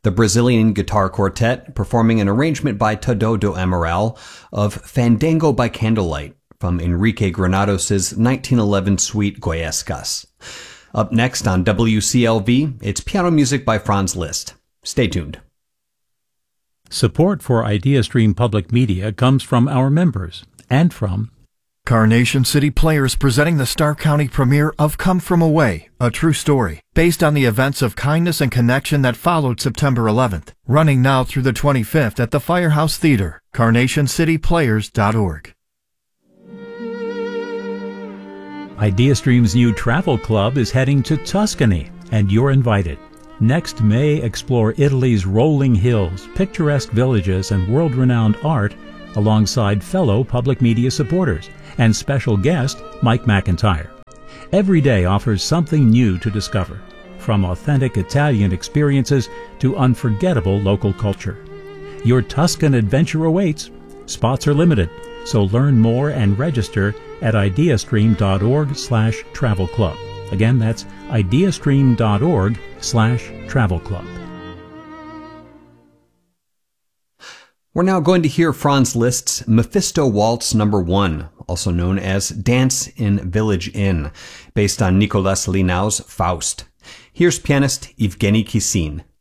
The Brazilian Guitar Quartet performing an arrangement by Tadeu do Amaral of Fandango by Candlelight from Enrique Granados' 1911 suite Goiásicas. Up next on WCLV, it's piano music by Franz Liszt. Stay tuned. Support for IdeaStream Public Media comes from our members and from Carnation City Players presenting the Stark County premiere of Come From Away, a true story, based on the events of kindness and connection that followed September 11th. Running now through the 25th at the Firehouse Theater, carnationcityplayers.org. IdeaStream's new travel club is heading to Tuscany, and you're invited. Next May, explore Italy's rolling hills, picturesque villages, and world-renowned art alongside fellow public media supporters and special guest Mike McIntyre. Every day offers something new to discover, from authentic Italian experiences to unforgettable local culture. Your Tuscan adventure awaits. Spots are limited, so learn more and register at ideastream.org/travel club. Again, that's ideastream.org/travel club. We're now going to hear Franz Liszt's Mephisto Waltz No. 1, also known as Dance in Village Inn, based on Nicolas Linau's Faust. Here's pianist Evgeny Kissin.